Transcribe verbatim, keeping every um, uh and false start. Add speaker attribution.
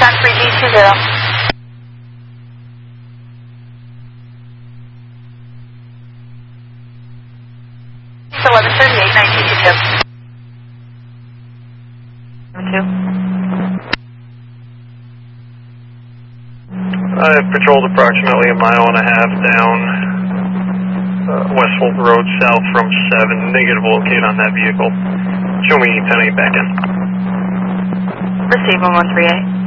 Speaker 1: Track three G two zero. eleven thirty-eight, nineteen two two. Two.
Speaker 2: I've patrolled approximately a mile and a half down uh, Westfold Road south from seven. Negative locate on that vehicle. Show me ten eight back in.
Speaker 1: Receive one one three eight.